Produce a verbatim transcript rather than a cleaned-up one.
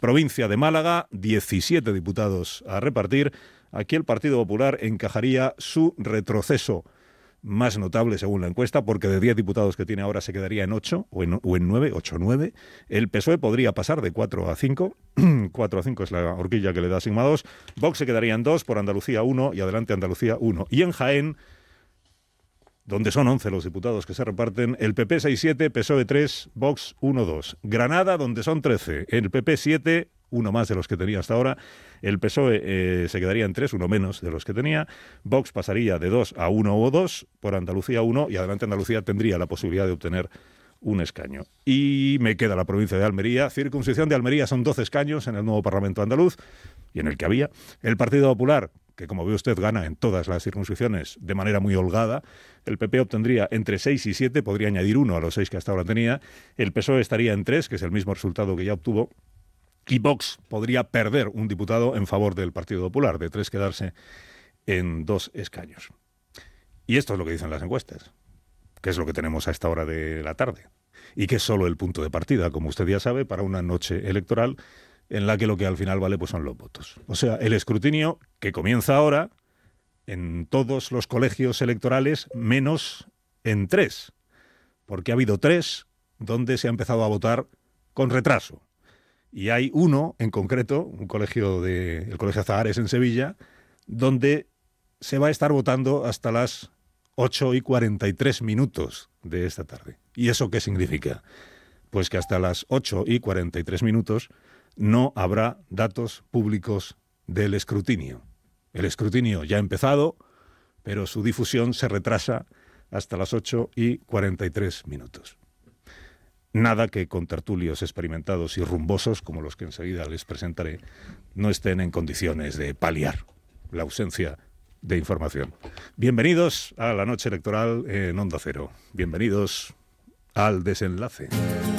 Provincia de Málaga, diecisiete diputados a repartir. Aquí el Partido Popular encajaría su retroceso más notable según la encuesta, porque de diez diputados que tiene ahora se quedaría en ocho o en, o en nueve, ocho o nueve. El P S O E podría pasar de cuatro a cinco. cuatro a cinco es la horquilla que le da Sigma dos. Vox se quedaría en dos, por Andalucía uno y adelante Andalucía uno. Y en Jaén, donde son once los diputados que se reparten, el P P seis siete, P S O E tres, Vox uno dos. Granada, donde son trece, el P P siete, uno más de los que tenía hasta ahora. El P S O E eh, se quedaría en tres, uno menos de los que tenía. Vox pasaría de dos a uno o dos, por Andalucía uno, y adelante Andalucía tendría la posibilidad de obtener un escaño. Y me queda la provincia de Almería. Circunscripción de Almería son doce escaños en el nuevo Parlamento andaluz, y en el que había el Partido Popular, que como ve usted gana en todas las circunscripciones de manera muy holgada. El P P obtendría entre seis y siete, podría añadir uno a los seis que hasta ahora tenía. El P S O E estaría en tres, que es el mismo resultado que ya obtuvo. Y Vox podría perder un diputado en favor del Partido Popular, de tres quedarse en dos escaños. Y esto es lo que dicen las encuestas, que es lo que tenemos a esta hora de la tarde, y que es solo el punto de partida, como usted ya sabe, para una noche electoral en la que lo que al final vale pues son los votos. O sea, el escrutinio que comienza ahora en todos los colegios electorales, menos en tres, porque ha habido tres donde se ha empezado a votar con retraso. Y hay uno en concreto, un colegio de el Colegio Azahares en Sevilla, donde se va a estar votando hasta las ocho y cuarenta y tres minutos de esta tarde. ¿Y eso qué significa? Pues que hasta las ocho y cuarenta y tres minutos no habrá datos públicos del escrutinio. El escrutinio ya ha empezado, pero su difusión se retrasa hasta las ocho y cuarenta y tres minutos. Nada que contertulios experimentados y rumbosos, como los que enseguida les presentaré, no estén en condiciones de paliar la ausencia de información. Bienvenidos a la noche electoral en Onda Cero. Bienvenidos al desenlace.